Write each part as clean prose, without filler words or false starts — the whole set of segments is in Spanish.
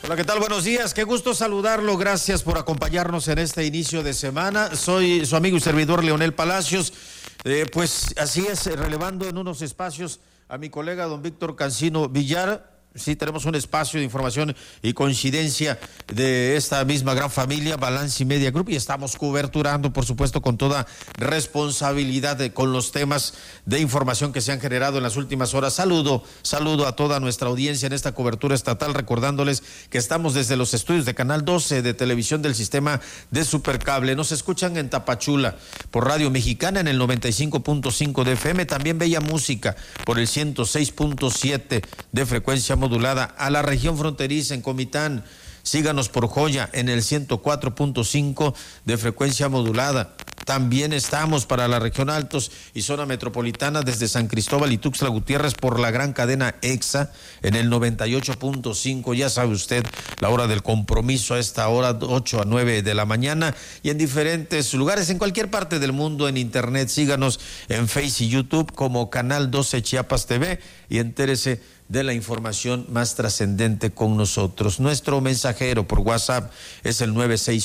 Hola, ¿qué tal? Buenos días, qué gusto saludarlo, gracias por acompañarnos en este inicio de semana. Soy su amigo y servidor Leonel Palacios, pues así es, relevando en unos espacios a mi colega don Víctor Cancino Villar. Sí, tenemos un espacio de información y coincidencia de esta misma gran familia, Balance Media Group, y estamos coberturando, por supuesto, con toda responsabilidad con los temas de información que se han generado en las últimas horas. Saludo a toda nuestra audiencia en esta cobertura estatal, recordándoles que estamos desde los estudios de Canal 12 de televisión del sistema de Supercable. Nos escuchan en Tapachula por Radio Mexicana en el 95.5 de FM, también Bella Música por el 106.7 de frecuencia modulada a la región fronteriza en Comitán. Síganos por Joya en el 104.5 de frecuencia modulada. También estamos para la región Altos y zona metropolitana desde San Cristóbal y Tuxtla Gutiérrez por la gran cadena EXA en el 98.5. Ya sabe usted la hora del compromiso a esta hora, 8 a 9 de la mañana, y en diferentes lugares, en cualquier parte del mundo, en internet. Síganos en Face y YouTube como Canal 12 Chiapas TV y entérese de la información más trascendente con nosotros. Nuestro mensajero por WhatsApp es el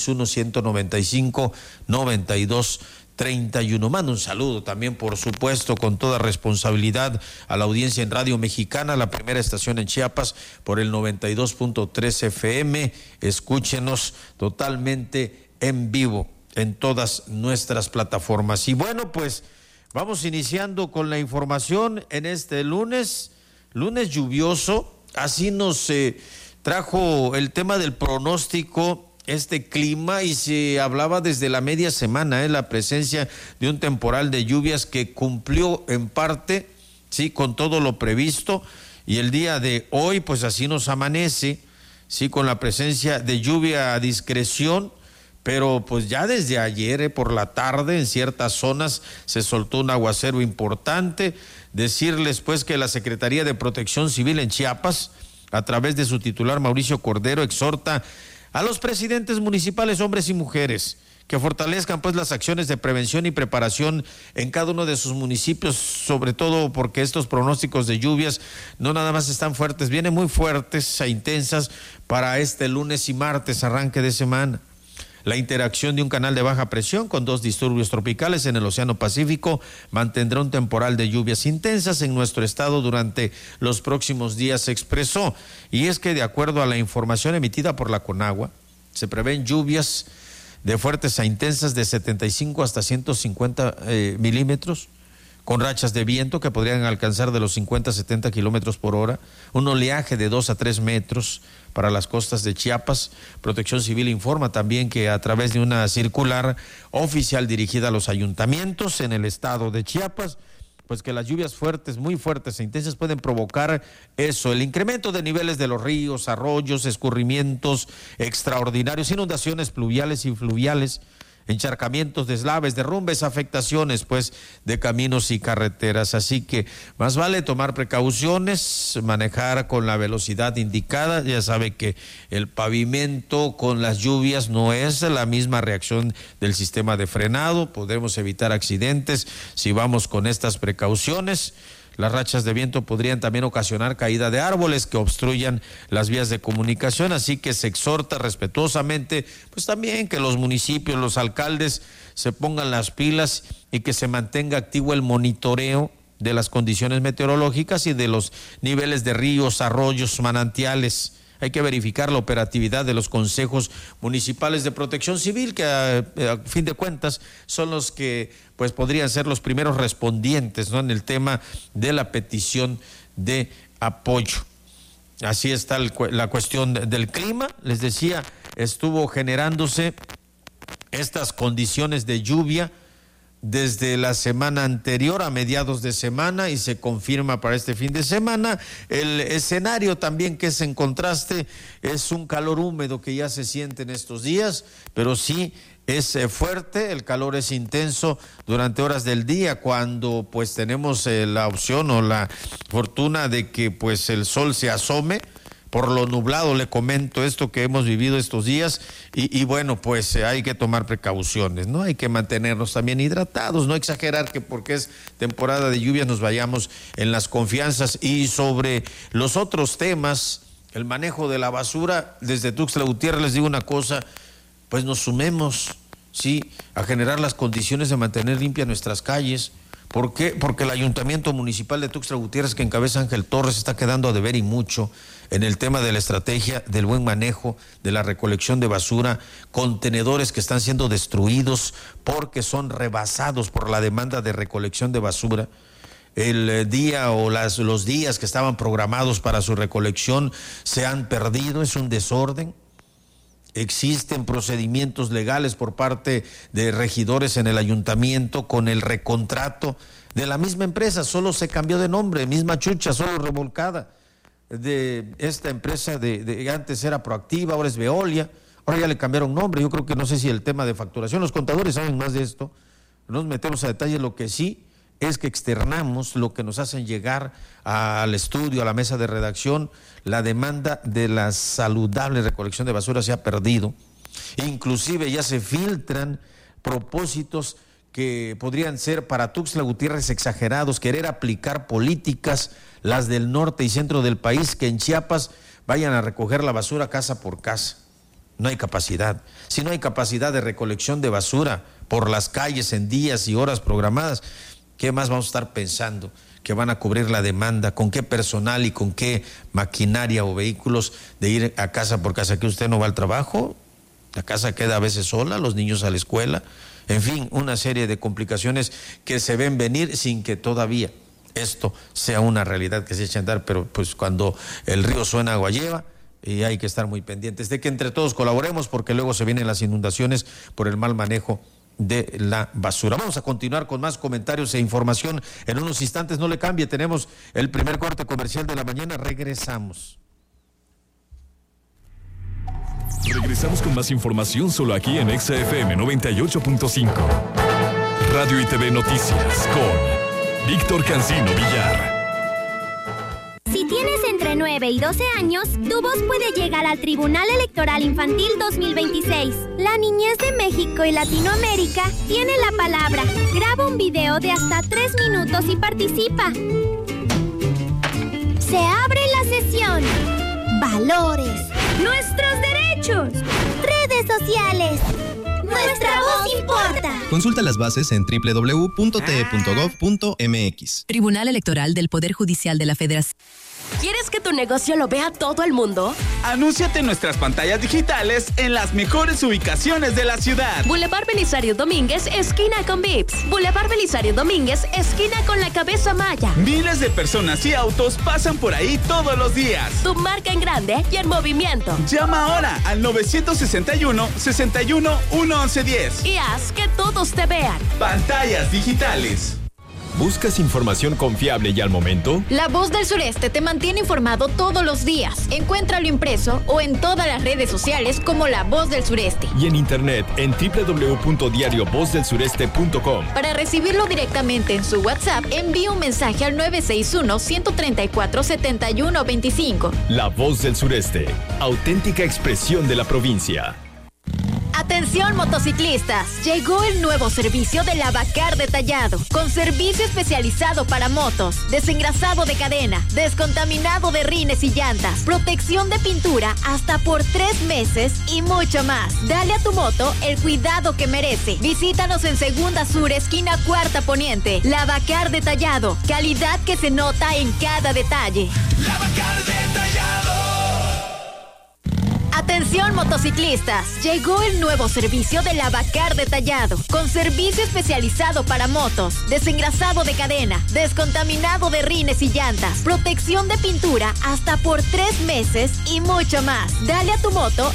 961-195-9231. Mando un saludo también, por supuesto, con toda responsabilidad a la audiencia en Radio Mexicana, la primera estación en Chiapas, por el 92.3 FM. Escúchenos totalmente en vivo en todas nuestras plataformas. Y bueno, pues vamos iniciando con la información en este lunes lluvioso. Así nos trajo el tema del pronóstico este clima, y se hablaba desde la media semana la presencia de un temporal de lluvias que cumplió en parte, sí, con todo lo previsto, y el día de hoy pues así nos amanece, sí, con la presencia de lluvia a discreción. Pero pues ya desde ayer por la tarde en ciertas zonas se soltó un aguacero importante. Decirles pues que la Secretaría de Protección Civil en Chiapas, a través de su titular Mauricio Cordero, exhorta a los presidentes municipales, hombres y mujeres, que fortalezcan pues las acciones de prevención y preparación en cada uno de sus municipios, sobre todo porque estos pronósticos de lluvias no nada más están fuertes, vienen muy fuertes e intensas para este lunes y martes, arranque de semana. La interacción de un canal de baja presión con dos disturbios tropicales en el Océano Pacífico mantendrá un temporal de lluvias intensas en nuestro estado durante los próximos días, se expresó. Y es que de acuerdo a la información emitida por la Conagua, se prevén lluvias de fuertes a intensas de 75 hasta 150 milímetros, con rachas de viento que podrían alcanzar de los 50 a 70 kilómetros por hora, un oleaje de 2 a 3 metros para las costas de Chiapas. Protección Civil informa también que a través de una circular oficial dirigida a los ayuntamientos en el estado de Chiapas, pues que las lluvias fuertes, muy fuertes e intensas pueden provocar eso, el incremento de niveles de los ríos, arroyos, escurrimientos extraordinarios, inundaciones pluviales y fluviales, encharcamientos, deslaves, derrumbes, afectaciones pues de caminos y carreteras. Así que más vale tomar precauciones, manejar con la velocidad indicada. Ya sabe que el pavimento con las lluvias no es la misma reacción del sistema de frenado. Podemos evitar accidentes si vamos con estas precauciones. Las rachas de viento podrían también ocasionar caída de árboles que obstruyan las vías de comunicación, así que se exhorta respetuosamente, pues también que los municipios, los alcaldes se pongan las pilas y que se mantenga activo el monitoreo de las condiciones meteorológicas y de los niveles de ríos, arroyos, manantiales. Hay que verificar la operatividad de los consejos municipales de protección civil, que a fin de cuentas son los que pues podrían ser los primeros respondientes, ¿no?, en el tema de la petición de apoyo. Así está la cuestión del clima. Les decía, estuvo generándose estas condiciones de lluvia desde la semana anterior, a mediados de semana, y se confirma para este fin de semana. El escenario también, que es en contraste, es un calor húmedo que ya se siente en estos días, pero sí es fuerte, el calor es intenso durante horas del día, cuando pues tenemos la opción o la fortuna de que pues el sol se asome. Por lo nublado, le comento esto que hemos vivido estos días, y bueno, pues hay que tomar precauciones, ¿no? Hay que mantenernos también hidratados, no exagerar que porque es temporada de lluvias nos vayamos en las confianzas. Y sobre los otros temas el manejo de la basura. Desde Tuxtla Gutiérrez les digo una cosa, pues nos sumemos, sí, a generar las condiciones de mantener limpias nuestras calles. ¿Por qué? Porque el Ayuntamiento Municipal de Tuxtla Gutiérrez, que encabeza Ángel Torres, está quedando a deber y mucho en el tema de la estrategia del buen manejo de la recolección de basura, contenedores que están siendo destruidos porque son rebasados por la demanda de recolección de basura. El día o los días que estaban programados para su recolección se han perdido, es un desorden. Existen procedimientos legales por parte de regidores en el ayuntamiento con el recontrato de la misma empresa, solo se cambió de nombre, misma chucha, solo revolcada. De esta empresa de antes era Proactiva, ahora es Veolia, ahora ya le cambiaron nombre. Yo creo que no sé si el tema de facturación, los contadores saben más de esto, no nos metemos a detalle. Lo que sí es que externamos lo que nos hacen llegar al estudio, a la mesa de redacción. La demanda de la saludable recolección de basura se ha perdido. Inclusive ya se filtran propósitos que podrían ser para Tuxtla Gutiérrez exagerados, querer aplicar políticas, las del norte y centro del país, que en Chiapas vayan a recoger la basura casa por casa. No hay capacidad. Si no hay capacidad de recolección de basura por las calles en días y horas programadas, ¿qué más vamos a estar pensando que van a cubrir la demanda? ¿Con qué personal y con qué maquinaria o vehículos de ir a casa por casa? ¿Que usted no va al trabajo? La casa queda a veces sola, los niños a la escuela. En fin, una serie de complicaciones que se ven venir sin que todavía esto sea una realidad que se eche a andar, pero pues cuando el río suena agua lleva, y hay que estar muy pendientes de que entre todos colaboremos, porque luego se vienen las inundaciones por el mal manejo de la basura. Vamos a continuar con más comentarios e información en unos instantes. No le cambie, tenemos el primer corte comercial de la mañana. Regresamos con más información solo aquí en XFM 98.5. Radio y TV Noticias con Víctor Cancino Villar. Si tienes entre 9 y 12 años, tu voz puede llegar al Tribunal Electoral Infantil 2026. La niñez de México y Latinoamérica tiene la palabra. Graba un video de hasta 3 minutos y participa. Se abre la sesión. Valores. Nuestros derechos. Redes sociales. Nuestra voz importa. Consulta las bases en www.te.gov.mx. Tribunal Electoral del Poder Judicial de la Federación. ¿Quieres que tu negocio lo vea todo el mundo? Anúnciate en nuestras pantallas digitales en las mejores ubicaciones de la ciudad. Boulevard Belisario Domínguez, esquina con Vips. Boulevard Belisario Domínguez, esquina con la Cabeza Maya. Miles de personas y autos pasan por ahí todos los días. Tu marca en grande y en movimiento. Llama ahora al 961-61-1110 y haz que todos te vean. Pantallas digitales. ¿Buscas información confiable y al momento? La Voz del Sureste te mantiene informado todos los días. Encuéntralo impreso o en todas las redes sociales como La Voz del Sureste. Y en internet en www.diariovozdelsureste.com. Para recibirlo directamente en su WhatsApp, envíe un mensaje al 961-134-7125. La Voz del Sureste, auténtica expresión de la provincia. Atención motociclistas, llegó el nuevo servicio de Lavacar Detallado, con servicio especializado para motos, desengrasado de cadena, descontaminado de rines y llantas, protección de pintura hasta por 3 meses y mucho más. Dale a tu moto el cuidado que merece. Visítanos en Segunda Sur, esquina Cuarta Poniente. Lavacar Detallado, calidad que se nota en cada detalle. Lavacar Detallado. Atención motociclistas, llegó el nuevo servicio de Lavacar Detallado, con servicio especializado para motos, desengrasado de cadena, descontaminado de rines y llantas, protección de pintura hasta por 3 meses y mucho más. Dale a tu moto